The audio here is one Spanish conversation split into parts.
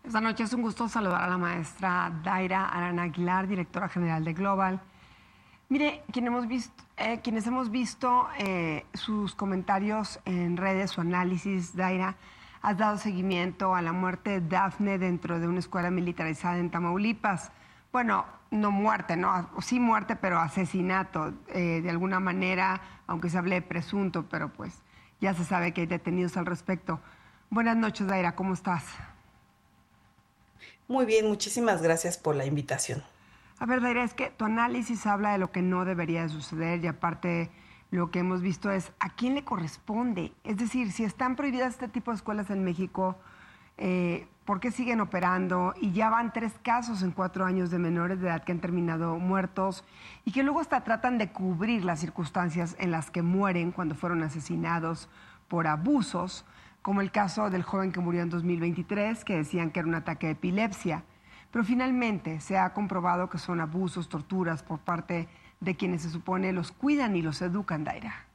Esta noche es un gusto saludar a la maestra Daira Arana Aguilar, directora general de Global. Mire, quienes hemos visto sus comentarios en redes, su análisis, Daira, has dado seguimiento a la muerte de Dafne dentro de una escuela militarizada en Tamaulipas. Bueno, no muerte, ¿no? Sí muerte, pero asesinato, de alguna manera, aunque se hable de presunto, pero pues ya se sabe que hay detenidos al respecto. Buenas noches, Daira, ¿cómo estás? Muy bien, muchísimas gracias por la invitación. A ver, Daira, es que tu análisis habla de lo que no debería de suceder y aparte lo que hemos visto es a quién le corresponde. Es decir, si están prohibidas este tipo de escuelas en México, ¿por qué siguen operando? Y ya van 3 casos en 4 años de menores de edad que han terminado muertos y que luego hasta tratan de cubrir las circunstancias en las que mueren cuando fueron asesinados por abusos, como el caso del joven que murió en 2023, que decían que era un ataque de epilepsia. Pero finalmente se ha comprobado que son abusos, torturas por parte de quienes se supone los cuidan y los educan, Daira.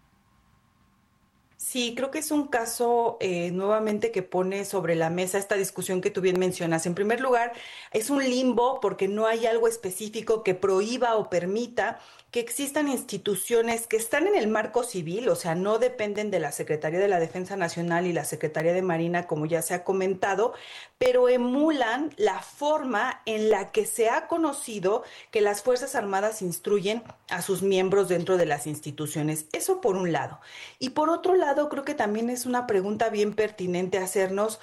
Sí, creo que es un caso nuevamente que pone sobre la mesa esta discusión que tú bien mencionas. En primer lugar, es un limbo porque no hay algo específico que prohíba o permita que existan instituciones que están en el marco civil, o sea, no dependen de la Secretaría de la Defensa Nacional y la Secretaría de Marina, como ya se ha comentado, pero emulan la forma en la que se ha conocido que las Fuerzas Armadas instruyen a sus miembros dentro de las instituciones. Eso por un lado. Y por otro lado, creo que también es una pregunta bien pertinente hacernos.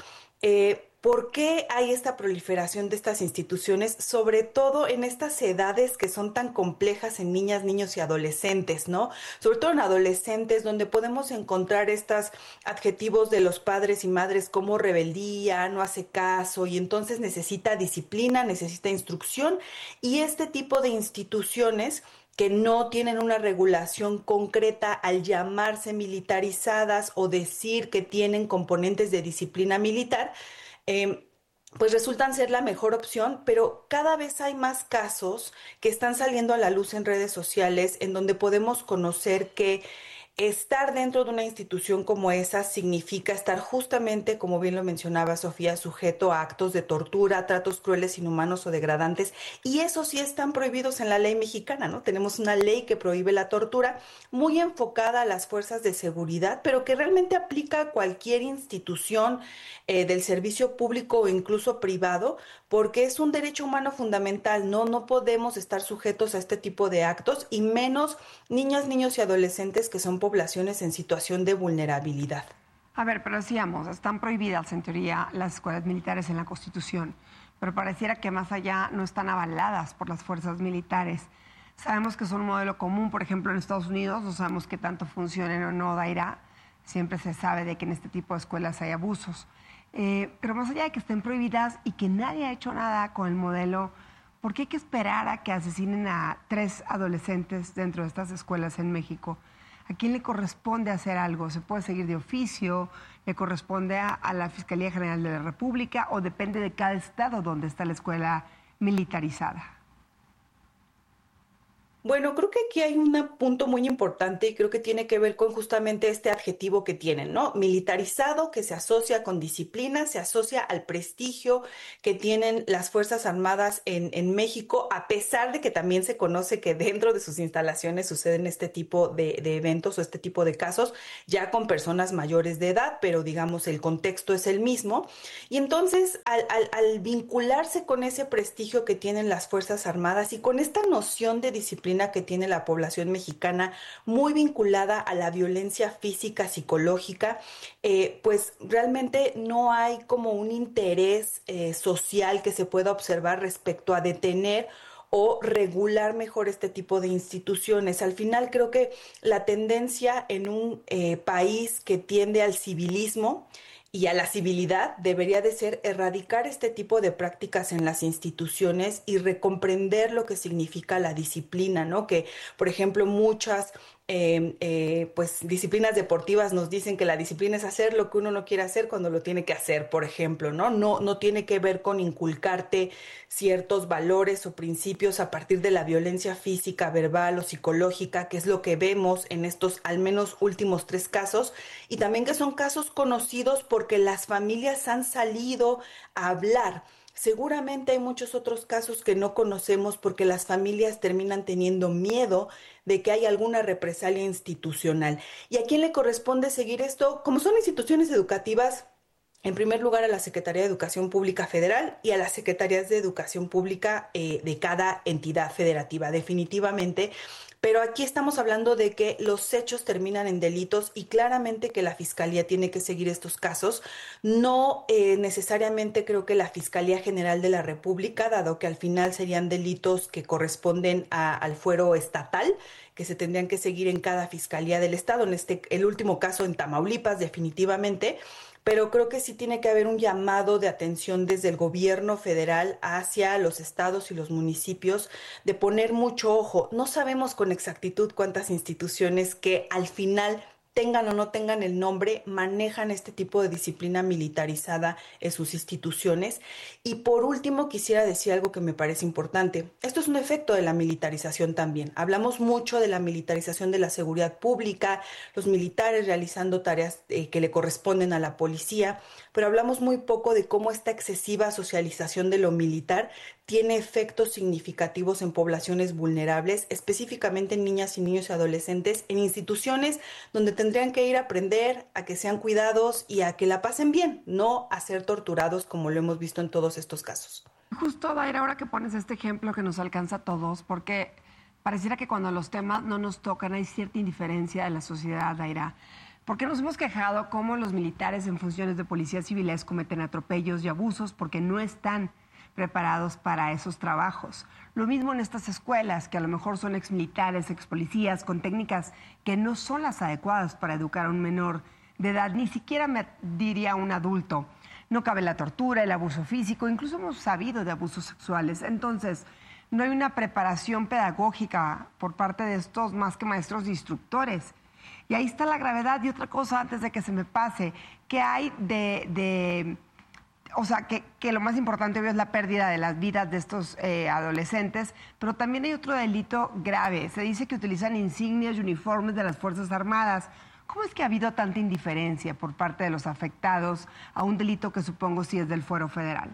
¿Por qué hay esta proliferación de estas instituciones, sobre todo en estas edades que son tan complejas en niñas, niños y adolescentes, ¿no? Sobre todo en adolescentes, donde podemos encontrar estos adjetivos de los padres y madres como rebeldía, no hace caso, y entonces necesita disciplina, necesita instrucción, y este tipo de instituciones que no tienen una regulación concreta al llamarse militarizadas o decir que tienen componentes de disciplina militar, eh, pues resultan ser la mejor opción, pero cada vez hay más casos que están saliendo a la luz en redes sociales en donde podemos conocer que estar dentro de una institución como esa significa estar justamente, como bien lo mencionaba Sofía, sujeto a actos de tortura, tratos crueles, inhumanos o degradantes, y eso sí están prohibidos en la ley mexicana, ¿no? Tenemos una ley que prohíbe la tortura, muy enfocada a las fuerzas de seguridad, pero que realmente aplica a cualquier institución del servicio público o incluso privado, porque es un derecho humano fundamental, ¿no? No podemos estar sujetos a este tipo de actos y menos niñas, niños y adolescentes que son poblaciones en situación de vulnerabilidad. A ver, pero decíamos, están prohibidas en teoría las escuelas militares en la Constitución, pero pareciera que más allá no están avaladas por las fuerzas militares. Sabemos que son un modelo común, por ejemplo, en Estados Unidos, no sabemos qué tanto funcionen o no, Daira. Siempre se sabe de que en este tipo de escuelas hay abusos. Pero más allá de que estén prohibidas y que nadie ha hecho nada con el modelo, ¿por qué hay que esperar a que asesinen a 3 adolescentes dentro de estas escuelas en México? ¿A quién le corresponde hacer algo? ¿Se puede seguir de oficio? ¿Le corresponde a la Fiscalía General de la República? ¿O depende de cada estado donde está la escuela militarizada? Bueno, creo que aquí hay un punto muy importante y creo que tiene que ver con justamente este adjetivo que tienen, ¿no? Militarizado, que se asocia con disciplina, se asocia al prestigio que tienen las Fuerzas Armadas en México, a pesar de que también se conoce que dentro de sus instalaciones suceden este tipo de eventos o este tipo de casos, ya con personas mayores de edad, pero digamos el contexto es el mismo. Y entonces, al vincularse con ese prestigio que tienen las Fuerzas Armadas y con esta noción de disciplina que tiene la población mexicana, muy vinculada a la violencia física, psicológica, pues realmente no hay como un interés social que se pueda observar respecto a detener o regular mejor este tipo de instituciones. Al final creo que la tendencia en un país que tiende al civilismo y a la civilidad debería de ser erradicar este tipo de prácticas en las instituciones y recomprender lo que significa la disciplina, ¿no? Que, por ejemplo, muchas pues disciplinas deportivas nos dicen que la disciplina es hacer lo que uno no quiere hacer cuando lo tiene que hacer, por ejemplo, ¿no? No tiene que ver con inculcarte ciertos valores o principios a partir de la violencia física, verbal o psicológica, que es lo que vemos en estos al menos últimos 3 casos, y también que son casos conocidos porque las familias han salido a hablar. Seguramente hay muchos otros casos que no conocemos porque las familias terminan teniendo miedo de que haya alguna represalia institucional. ¿Y a quién le corresponde seguir esto? Como son instituciones educativas, en primer lugar a la Secretaría de Educación Pública Federal y a las Secretarías de Educación Pública de cada entidad federativa, definitivamente. Pero aquí estamos hablando de que los hechos terminan en delitos y claramente que la Fiscalía tiene que seguir estos casos. No necesariamente creo que la Fiscalía General de la República, dado que al final serían delitos que corresponden al fuero estatal, que se tendrían que seguir en cada fiscalía del estado, el último caso en Tamaulipas, definitivamente, pero creo que sí tiene que haber un llamado de atención desde el gobierno federal hacia los estados y los municipios de poner mucho ojo. No sabemos con exactitud cuántas instituciones que al final tengan o no tengan el nombre, manejan este tipo de disciplina militarizada en sus instituciones. Y por último, quisiera decir algo que me parece importante. Esto es un efecto de la militarización también. Hablamos mucho de la militarización de la seguridad pública, los militares realizando tareas que le corresponden a la policía, pero hablamos muy poco de cómo esta excesiva socialización de lo militar tiene efectos significativos en poblaciones vulnerables, específicamente en niñas y niños y adolescentes, en instituciones donde tendrían que ir a aprender, a que sean cuidados y a que la pasen bien, no a ser torturados como lo hemos visto en todos estos casos. Justo, Daira, ahora que pones este ejemplo que nos alcanza a todos, porque pareciera que cuando los temas no nos tocan hay cierta indiferencia de la sociedad, Daira. Porque nos hemos quejado cómo los militares en funciones de policías civiles cometen atropellos y abusos porque no están preparados para esos trabajos. Lo mismo en estas escuelas, que a lo mejor son exmilitares, expolicías, con técnicas que no son las adecuadas para educar a un menor de edad, ni siquiera me diría un adulto. No cabe la tortura, el abuso físico, incluso hemos sabido de abusos sexuales. Entonces, no hay una preparación pedagógica por parte de estos más que maestros e instructores. Y ahí está la gravedad. Y otra cosa, antes de que se me pase, que hay o sea, que lo más importante obvio es la pérdida de las vidas de estos adolescentes, pero también hay otro delito grave. Se dice que utilizan insignias y uniformes de las Fuerzas Armadas. ¿Cómo es que ha habido tanta indiferencia por parte de los afectados a un delito que supongo sí es del fuero federal?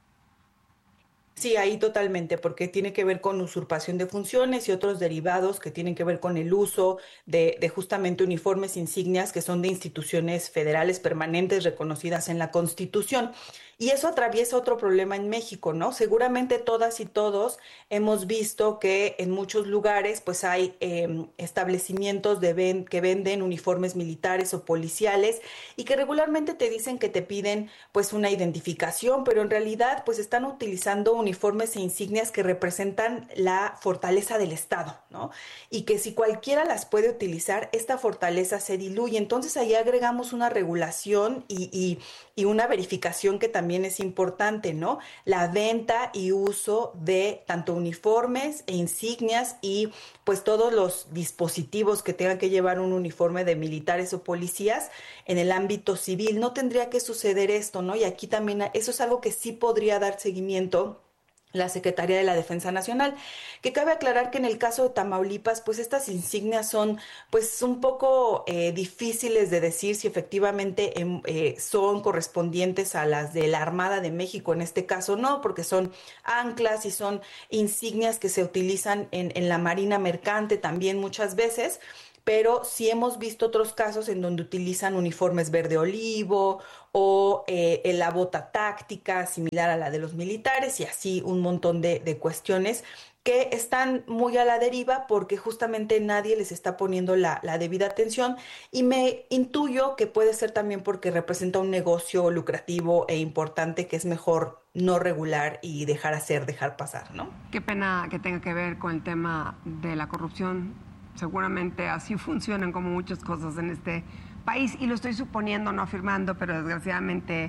Sí, ahí totalmente, porque tiene que ver con usurpación de funciones y otros derivados que tienen que ver con el uso de justamente uniformes insignias que son de instituciones federales permanentes reconocidas en la Constitución. Y eso atraviesa otro problema en México, ¿no? Seguramente todas y todos hemos visto que en muchos lugares pues hay establecimientos que venden uniformes militares o policiales y que regularmente te dicen que te piden pues una identificación, pero en realidad pues están utilizando uniformes e insignias que representan la fortaleza del Estado, ¿no? Y que si cualquiera las puede utilizar, esta fortaleza se diluye. Entonces ahí agregamos una regulación y una verificación que también es importante, ¿no? La venta y uso de tanto uniformes e insignias y pues todos los dispositivos que tengan que llevar un uniforme de militares o policías en el ámbito civil. No tendría que suceder esto, ¿no? Y aquí también eso es algo que sí podría dar seguimiento la Secretaría de la Defensa Nacional, que cabe aclarar que en el caso de Tamaulipas, pues estas insignias son pues un poco difíciles de decir si efectivamente son correspondientes a las de la Armada de México, en este caso no, porque son anclas y son insignias que se utilizan en la Marina Mercante también muchas veces, pero sí hemos visto otros casos en donde utilizan uniformes verde olivo o la bota táctica similar a la de los militares y así un montón de cuestiones que están muy a la deriva porque justamente nadie les está poniendo la debida atención y me intuyo que puede ser también porque representa un negocio lucrativo e importante que es mejor no regular y dejar hacer, dejar pasar, ¿no? Qué pena que tenga que ver con el tema de la corrupción. Seguramente así funcionan como muchas cosas en este país y lo estoy suponiendo, no afirmando, pero desgraciadamente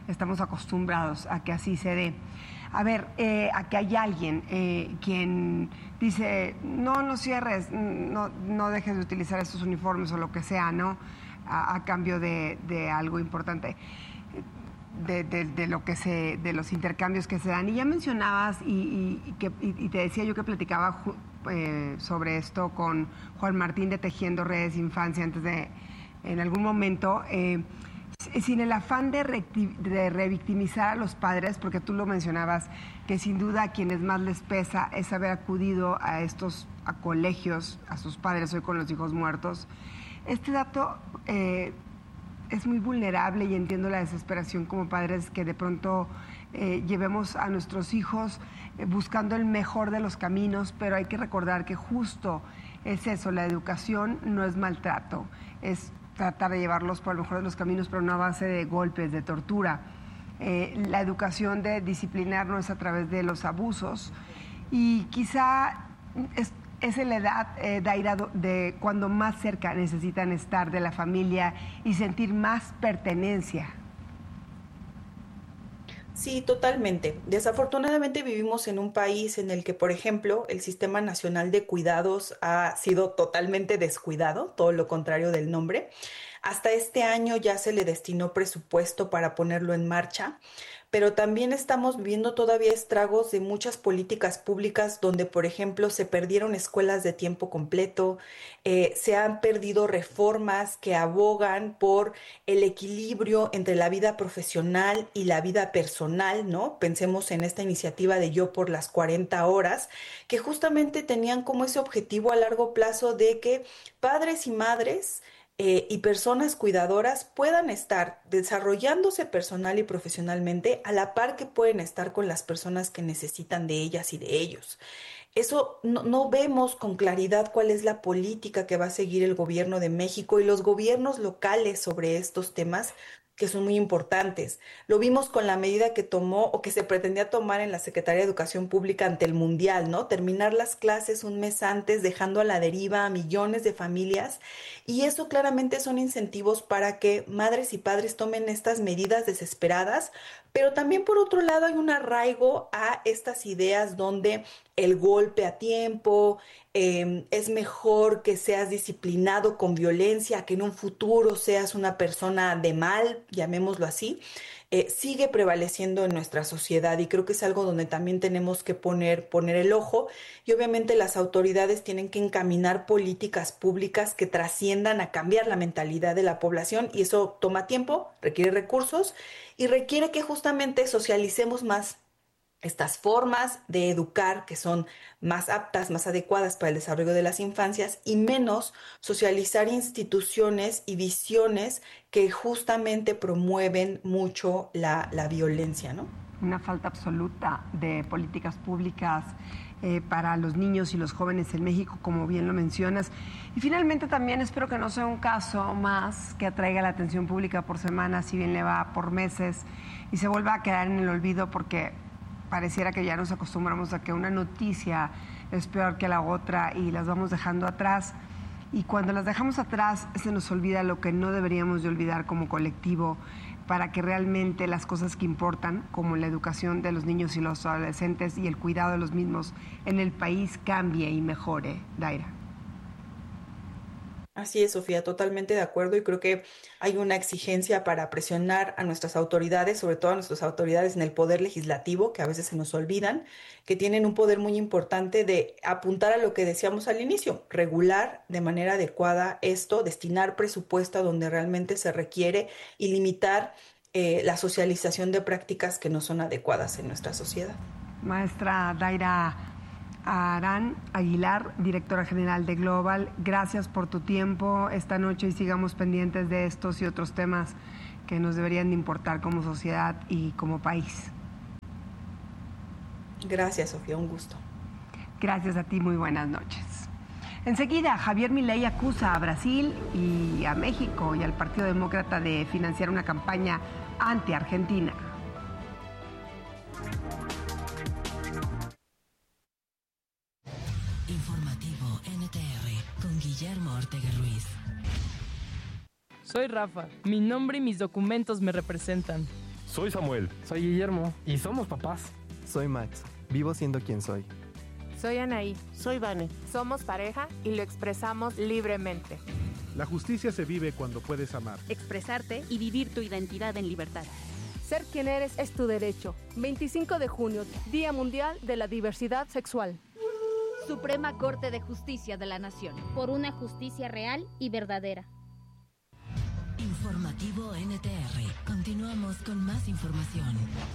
estamos acostumbrados a que así se dé. A ver, a que hay alguien quien dice, no cierres, no dejes de utilizar estos uniformes o lo que sea, ¿no? A cambio de algo importante. De los intercambios que se dan. Y ya mencionabas y te decía yo que platicaba sobre esto con Juan Martín de Tejiendo Redes Infancia en algún momento, sin el afán de revictimizar a los padres, porque tú lo mencionabas, que sin duda a quienes más les pesa es haber acudido a colegios, a sus padres hoy con los hijos muertos. Este dato es muy vulnerable y entiendo la desesperación como padres que de pronto llevemos a nuestros hijos buscando el mejor de los caminos, pero hay que recordar que justo es eso, la educación no es maltrato, es tratar de llevarlos por el mejor de los caminos, pero no a base de golpes, de tortura. La educación de disciplinarnos a través de los abusos y quizá es en la edad, Daira, de cuando más cerca necesitan estar de la familia y sentir más pertenencia. Sí, totalmente. Desafortunadamente vivimos en un país en el que, por ejemplo, el Sistema Nacional de Cuidados ha sido totalmente descuidado, todo lo contrario del nombre. Hasta este año ya se le destinó presupuesto para ponerlo en marcha, pero también estamos viviendo todavía estragos de muchas políticas públicas donde, por ejemplo, se perdieron escuelas de tiempo completo, se han perdido reformas que abogan por el equilibrio entre la vida profesional y la vida personal, ¿no? Pensemos en esta iniciativa de Yo por las 40 horas, que justamente tenían como ese objetivo a largo plazo de que padres y madres y personas cuidadoras puedan estar desarrollándose personal y profesionalmente a la par que pueden estar con las personas que necesitan de ellas y de ellos. Eso no vemos con claridad cuál es la política que va a seguir el gobierno de México y los gobiernos locales sobre estos temas que son muy importantes. Lo vimos con la medida que tomó o que se pretendía tomar en la Secretaría de Educación Pública ante el Mundial, ¿no? Terminar las clases un mes antes, dejando a la deriva a millones de familias. Y eso claramente son incentivos para que madres y padres tomen estas medidas desesperadas, pero también por otro lado hay un arraigo a estas ideas donde el golpe a tiempo, es mejor que seas disciplinado con violencia, que en un futuro seas una persona de mal, llamémoslo así, sigue prevaleciendo en nuestra sociedad y creo que es algo donde también tenemos que poner el ojo y obviamente las autoridades tienen que encaminar políticas públicas que trasciendan a cambiar la mentalidad de la población y eso toma tiempo, requiere recursos y requiere que justamente socialicemos más estas formas de educar que son más aptas, más adecuadas para el desarrollo de las infancias y menos socializar instituciones y visiones que justamente promueven mucho la violencia, ¿no? Una falta absoluta de políticas públicas para los niños y los jóvenes en México, como bien lo mencionas. Y finalmente también espero que no sea un caso más que atraiga la atención pública por semanas, si bien le va por meses, y se vuelva a quedar en el olvido porque pareciera que ya nos acostumbramos a que una noticia es peor que la otra y las vamos dejando atrás. Y cuando las dejamos atrás se nos olvida lo que no deberíamos de olvidar como colectivo para que realmente las cosas que importan, como la educación de los niños y los adolescentes y el cuidado de los mismos en el país, cambie y mejore. Daira. Así es, Sofía, totalmente de acuerdo y creo que hay una exigencia para presionar a nuestras autoridades, sobre todo a nuestras autoridades en el poder legislativo, que a veces se nos olvidan, que tienen un poder muy importante de apuntar a lo que decíamos al inicio, regular de manera adecuada esto, destinar presupuesto a donde realmente se requiere y limitar la socialización de prácticas que no son adecuadas en nuestra sociedad. Maestra Daira Arán Aguilar, directora general de Global, gracias por tu tiempo esta noche y sigamos pendientes de estos y otros temas que nos deberían de importar como sociedad y como país. Gracias, Sofía, un gusto. Gracias a ti, muy buenas noches. Enseguida, Javier Milei acusa a Brasil y a México y al Partido Demócrata de financiar una campaña anti-Argentina. Informativo NTR con Guillermo Ortega Ruiz. Soy Rafa. Mi nombre y mis documentos me representan. Soy Samuel. Soy Guillermo. Y somos papás. Soy Max. Vivo siendo quien soy. Soy Anaí. Soy Vane. Somos pareja y lo expresamos libremente. La justicia se vive cuando puedes amar, expresarte y vivir tu identidad en libertad. Ser quien eres es tu derecho. 25 de junio, Día Mundial de la Diversidad Sexual. Suprema Corte de Justicia de la Nación. Por una justicia real y verdadera. Informativo NTR. Continuamos con más información.